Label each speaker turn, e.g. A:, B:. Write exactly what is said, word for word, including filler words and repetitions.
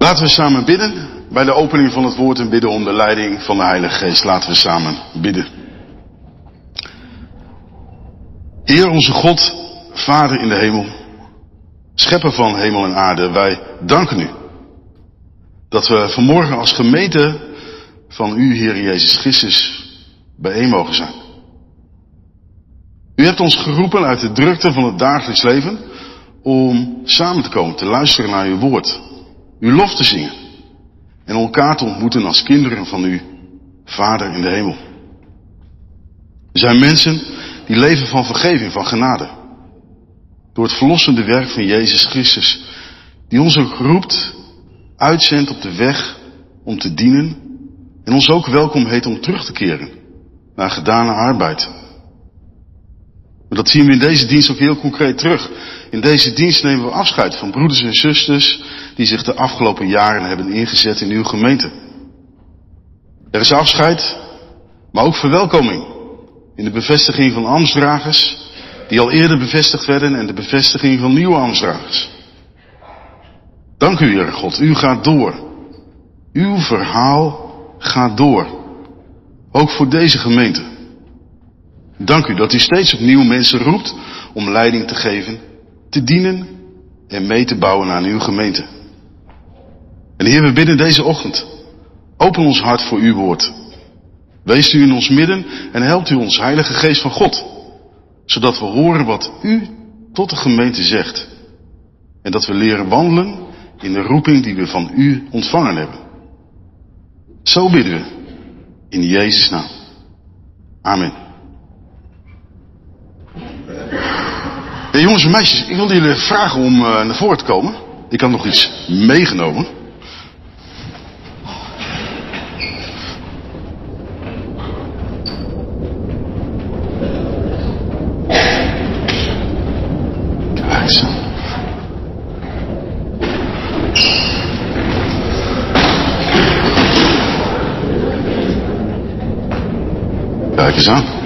A: Laten we samen bidden bij de opening van het woord en bidden om de leiding van de Heilige Geest. Laten we samen bidden. Heer onze God, Vader in de hemel, schepper van hemel en aarde, wij danken u dat we vanmorgen als gemeente van u, Heer Jezus Christus, bijeen mogen zijn. U hebt ons geroepen uit de drukte van het dagelijks leven om samen te komen, te luisteren naar uw woord, uw lof te zingen en elkaar te ontmoeten als kinderen van u, Vader in de hemel. Er zijn mensen die leven van vergeving, van genade, door het verlossende werk van Jezus Christus, die ons ook roept, uitzendt op de weg om te dienen en ons ook welkom heet om terug te keren naar gedane arbeid. Maar dat zien we in deze dienst ook heel concreet terug. In deze dienst nemen we afscheid van broeders en zusters die zich de afgelopen jaren hebben ingezet in uw gemeente. Er is afscheid, maar ook verwelkoming in de bevestiging van ambtsdragers die al eerder bevestigd werden en de bevestiging van nieuwe ambtsdragers. Dank u, Heer God, u gaat door. Uw verhaal gaat door. Ook voor deze gemeente. Dank u dat u steeds opnieuw mensen roept om leiding te geven, te dienen en mee te bouwen aan uw gemeente. En Heer, we bidden deze ochtend. Open ons hart voor uw woord. Wees u in ons midden en helpt u ons, Heilige Geest van God, zodat we horen wat u tot de gemeente zegt. En dat we leren wandelen in de roeping die we van u ontvangen hebben. Zo bidden we. In Jezus' naam. Amen. Hey, jongens en meisjes, ik wil jullie vragen om uh, naar voren te komen. Ik had nog iets meegenomen. Kijk zo. Kijk eens aan.